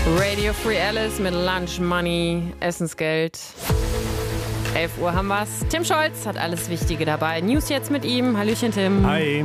Radio Free Alice mit Lunch Money, Essensgeld. 11 Uhr haben wir's. Tim Scholz hat alles Wichtige dabei. News jetzt mit ihm. Hallöchen, Tim. Hi.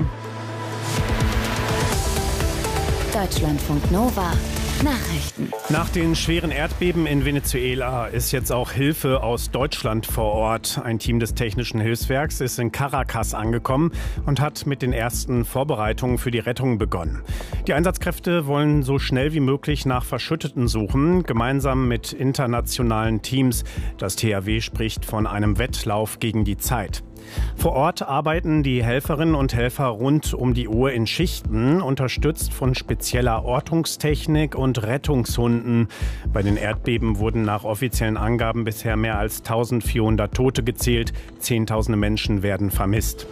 Deutschlandfunk Nova. Nachrichten. Nach den schweren Erdbeben in Venezuela ist jetzt auch Hilfe aus Deutschland vor Ort. Ein Team des Technischen Hilfswerks ist in Caracas angekommen und hat mit den ersten Vorbereitungen für die Rettung begonnen. Die Einsatzkräfte wollen so schnell wie möglich nach Verschütteten suchen, gemeinsam mit internationalen Teams. Das THW spricht von einem Wettlauf gegen die Zeit. Vor Ort arbeiten die Helferinnen und Helfer rund um die Uhr in Schichten, unterstützt von spezieller Ortungstechnik und Rettungshunden. Bei den Erdbeben wurden nach offiziellen Angaben bisher mehr als 1400 Tote gezählt. Zehntausende Menschen werden vermisst.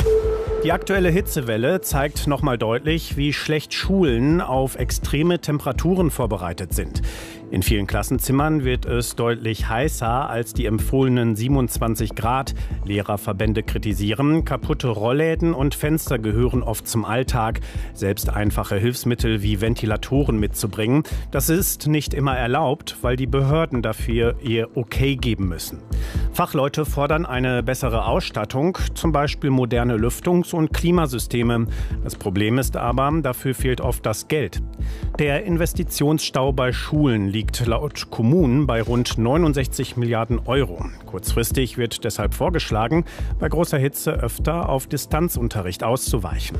Die aktuelle Hitzewelle zeigt nochmal deutlich, wie schlecht Schulen auf extreme Temperaturen vorbereitet sind. In vielen Klassenzimmern wird es deutlich heißer als die empfohlenen 27 Grad. Lehrerverbände kritisieren, kaputte Rollläden und Fenster gehören oft zum Alltag. Selbst einfache Hilfsmittel wie Ventilatoren mitzubringen, das ist nicht immer erlaubt, weil die Behörden dafür ihr Okay geben müssen. Fachleute fordern eine bessere Ausstattung, zum Beispiel moderne Lüftungs- und Klimasysteme. Das Problem ist aber, dafür fehlt oft das Geld. Der Investitionsstau bei Schulen liegt laut Kommunen bei rund 69 Milliarden Euro. Kurzfristig wird deshalb vorgeschlagen, bei großer Hitze öfter auf Distanzunterricht auszuweichen.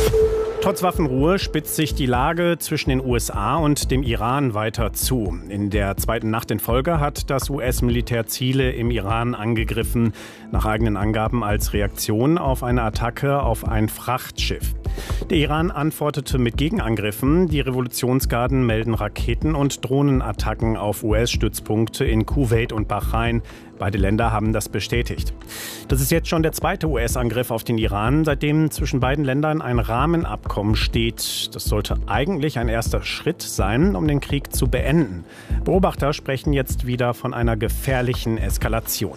Trotz Waffenruhe spitzt sich die Lage zwischen den USA und dem Iran weiter zu. In der zweiten Nacht in Folge hat das US-Militär Ziele im Iran angegriffen, nach eigenen Angaben als Reaktion auf eine Attacke auf ein Frachtschiff. Der Iran antwortete mit Gegenangriffen. Die Revolutionsgarden melden Raketen- und Drohnenattacken auf US-Stützpunkte in Kuwait und Bahrain. Beide Länder haben das bestätigt. Das ist jetzt schon der zweite US-Angriff auf den Iran, seitdem zwischen beiden Ländern ein Rahmenabkommen steht. Das sollte eigentlich ein erster Schritt sein, um den Krieg zu beenden. Beobachter sprechen jetzt wieder von einer gefährlichen Eskalation.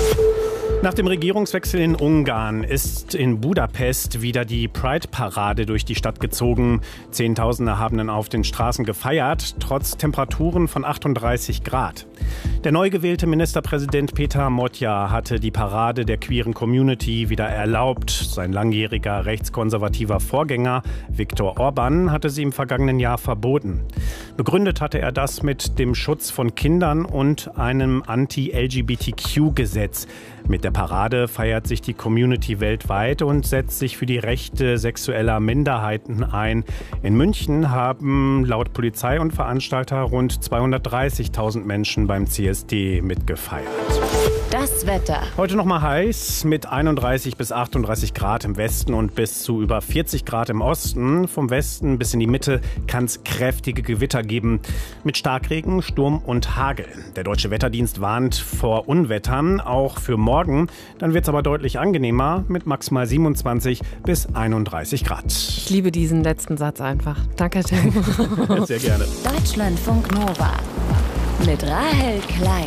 Nach dem Regierungswechsel in Ungarn ist in Budapest wieder die Pride-Parade durch die Stadt gezogen. Zehntausende haben dann auf den Straßen gefeiert, trotz Temperaturen von 38 Grad. Der neu gewählte Ministerpräsident Peter Motja hatte die Parade der queeren Community wieder erlaubt. Sein langjähriger rechtskonservativer Vorgänger Viktor Orban hatte sie im vergangenen Jahr verboten. Begründet hatte er das mit dem Schutz von Kindern und einem Anti-LGBTQ-Gesetz. Mit der Parade feiert sich die Community weltweit und setzt sich für die Rechte sexueller Minderheiten ein. In München haben laut Polizei und Veranstalter rund 230.000 Menschen beim CSD mitgefeiert. Das Wetter. Heute noch mal heiß mit 31 bis 38 Grad im Westen und bis zu über 40 Grad im Osten. Vom Westen bis in die Mitte kann es kräftige Gewitter geben mit Starkregen, Sturm und Hagel. Der Deutsche Wetterdienst warnt vor Unwettern, auch für morgen. Dann wird es aber deutlich angenehmer mit maximal 27 bis 31 Grad. Ich liebe diesen letzten Satz einfach. Danke, Tim. Sehr gerne. Deutschlandfunk Nova mit Rahel Klein.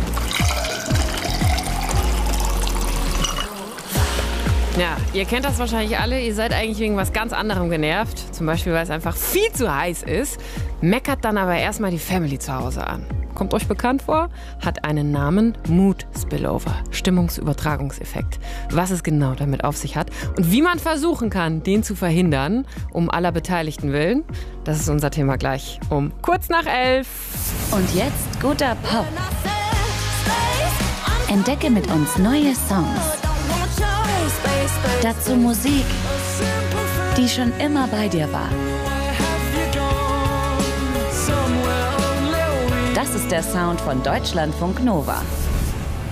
Ja, ihr kennt das wahrscheinlich alle. Ihr seid eigentlich wegen was ganz anderem genervt. Zum Beispiel, weil es einfach viel zu heiß ist. Meckert dann aber erstmal die Family zu Hause an. Kommt euch bekannt vor? Hat einen Namen: Mood Spillover, Stimmungsübertragungseffekt. Was es genau damit auf sich hat und wie man versuchen kann, den zu verhindern, um aller Beteiligten willen, das ist unser Thema gleich um kurz nach 11. Und jetzt guter Pop. Entdecke mit uns neue Songs. Dazu Musik, die schon immer bei dir war. Das ist der Sound von Deutschlandfunk Nova.